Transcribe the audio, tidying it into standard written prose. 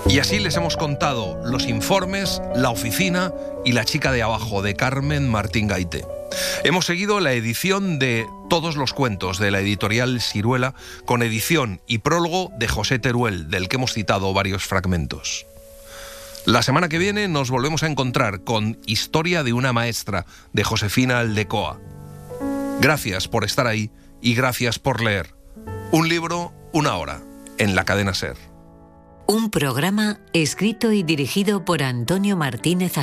Y así les hemos contado Los informes, La oficina y La chica de abajo, de Carmen Martín Gaite. Hemos seguido la edición de Todos los cuentos, de la editorial Siruela, con edición y prólogo de José Teruel, del que hemos citado varios fragmentos. La semana que viene nos volvemos a encontrar con Historia de una maestra, de Josefina Aldecoa. Gracias por estar ahí y gracias por leer. Un libro, una hora, en la cadena SER. Un programa escrito y dirigido por Antonio Martínez